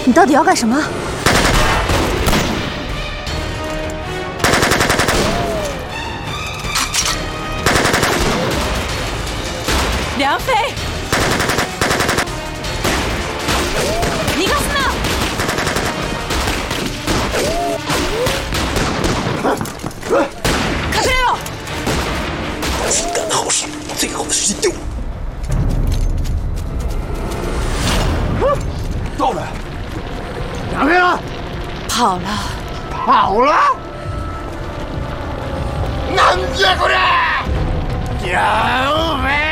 你到底要干什么？ 梁飞，尼克斯纳，卡西列罗， 子弹好使，最后的时间丢。到了，哪边了？ 跑了， 跑了！南越过来，杨飞。